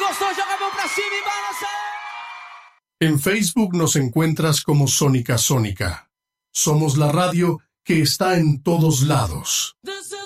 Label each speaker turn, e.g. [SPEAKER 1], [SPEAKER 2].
[SPEAKER 1] gostou, joga a mão pra cima e balança!
[SPEAKER 2] En Facebook nos encuentras como Sónica Sónica. Somos la radio que está en todos lados.